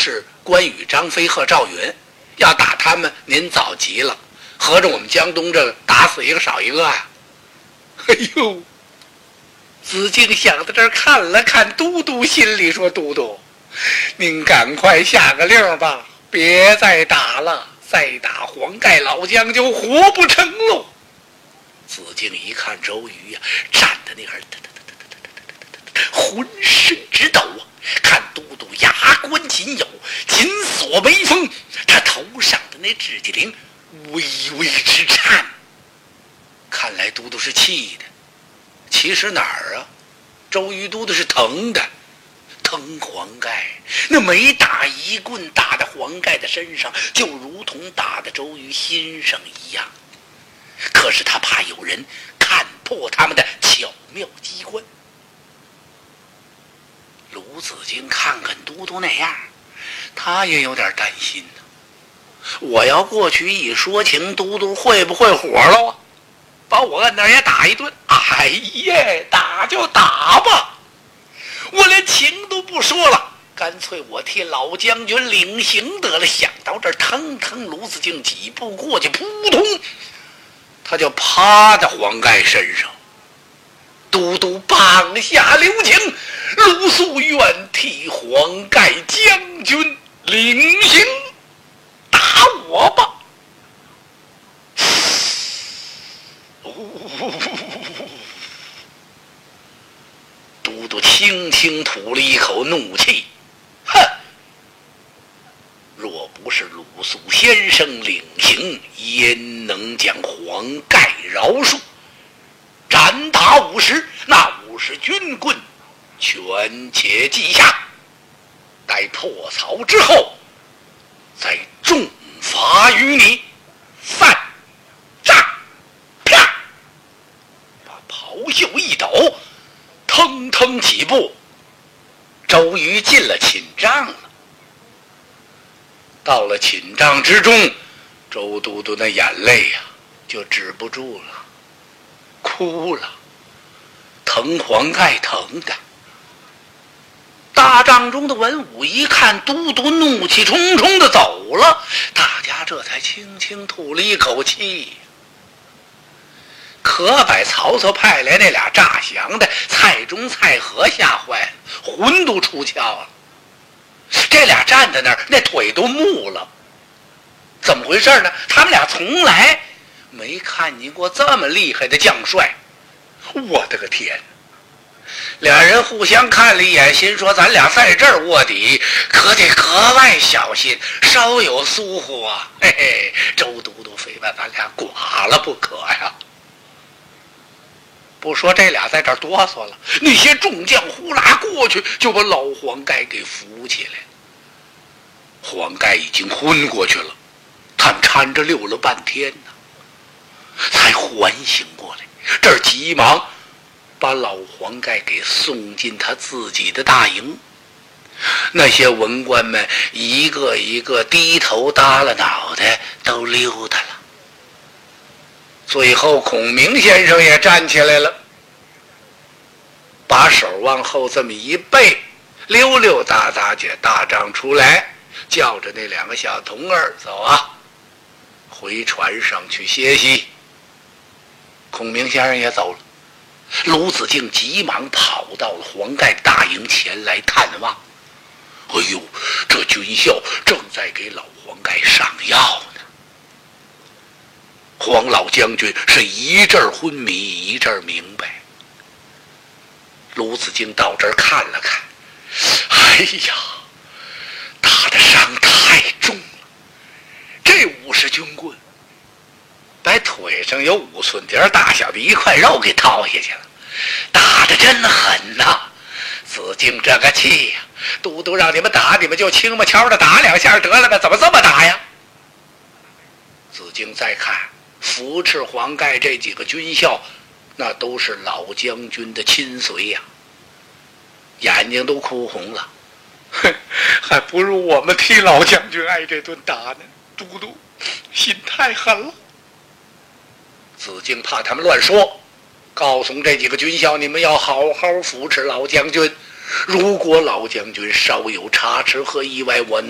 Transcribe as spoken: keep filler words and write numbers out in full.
是关羽、张飞和赵云，要打他们您早急了，合着我们江东这打死一个少一个呀、啊！哎呦，子敬想到这儿看了看都督，心里说：都督，您赶快下个令吧，别再打了，再打黄盖老将就活不成喽。子敬一看周瑜呀、啊，站在那儿，浑身直抖啊！看都督牙关紧咬，紧锁眉峰，他头上的那指甲铃微微直颤。看来都督是气的，其实哪儿啊？周瑜都督是疼的，疼黄盖。那每打一棍打在黄盖的身上，就如同打在周瑜心上一样。可是他怕有人看破他们的巧妙机关。鲁子敬看看都督那样，他也有点担心呢。我要过去一说情，都督会不会火了啊？把我摁那儿也打一顿。哎呀，打就打吧，我连情都不说了，干脆我替老将军领刑得了。想到这儿，腾腾鲁子敬几步过去，扑通，他就趴在黄盖身上。都督棒下留情，鲁肃愿替黄盖将军领刑，打我吧。都督轻轻吐了一口怒气，哼，若不是鲁肃先生领刑，焉能将黄盖饶恕？斩打五十，那五十军棍全且记下，待破曹之后，再重罚于你。散战，啪！把袍袖一抖，腾腾几步，周瑜进了寝帐了。到了寝帐之中，周都督那眼泪呀、啊、就止不住了，哭了，疼黄盖疼的。大帐中的文武一看都督怒气冲冲的走了，大家这才轻轻吐了一口气。可把曹操派来那俩诈降的蔡中、蔡和吓坏了，魂都出窍了。这俩站在那儿，那腿都木了。怎么回事呢？他们俩从来没看见过这么厉害的将帅。我的个天！俩人互相看了一眼，心说咱俩在这儿卧底，可得格外小心，稍有疏忽啊，嘿嘿，周都督非把咱俩剐了不可呀！不说这俩在这儿哆嗦了，那些众将呼啦过去就把老黄盖给扶起来了。黄盖已经昏过去了，他们搀着溜了半天呢，才缓醒过来。这儿急忙把老黄盖给送进他自己的大营。那些文官们一个一个低头耷拉脑袋都溜达了。最后孔明先生也站起来了，把手往后这么一背，溜溜达达解大帐出来，叫着那两个小童儿走啊，回船上去歇息。孔明先生也走了。鲁子敬急忙跑到了黄盖大营前来探望。哎呦，这军校正在给老黄盖上药呢。黄老将军是一阵昏迷一阵明白。鲁子敬到这儿看了看，哎呀，他的伤太重了，这五十军棍把腿上有五寸碟大小的一块肉给掏下去了，打得真狠呐、啊！子敬这个气呀、啊，都督让你们打，你们就轻么悄的打两下得了呗，怎么这么打呀？子敬再看扶持黄盖这几个军校，那都是老将军的亲随呀、啊，眼睛都哭红了。哼，还不如我们替老将军挨这顿打呢。都督心太狠了。子敬怕他们乱说，告诉这几个军校，你们要好好扶持老将军，如果老将军稍有差池和意外，我